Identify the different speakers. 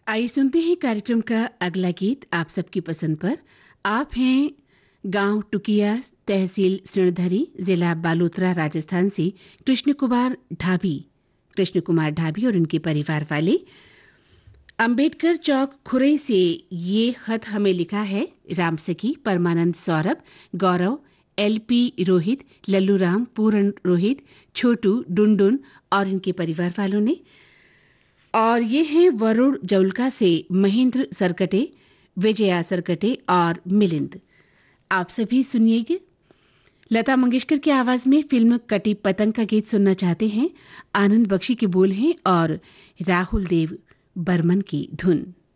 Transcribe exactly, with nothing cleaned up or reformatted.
Speaker 1: आइए सुनते हैं कार्यक्रम का अगला गीत आप सबकी पसंद पर। आप हैं गांव टुकिया, तहसील सिणधरी, जिला बालोतरा, राजस्थान से कृष्ण कुमार ढाबी कृष्ण कुमार ढाबी और उनके परिवार वाले। अंबेडकर चौक खुरई से ये खत हमें लिखा है राम सखी, परमानंद, सौरभ, गौरव, एलपी रोहित, लल्लू राम, पूर्ण रोहित, छोटू, डुनडुन और इनके परिवार वालों ने। और ये हैं वरुण जौलका से महेंद्र सरकटे, विजया सरकटे और मिलिंद। आप सभी सुनिएगा। लता मंगेशकर की आवाज में फिल्म कटी पतंग का गीत सुनना चाहते हैं। आनंद बख्शी के बोल हैं और राहुल देव बर्मन की धुन।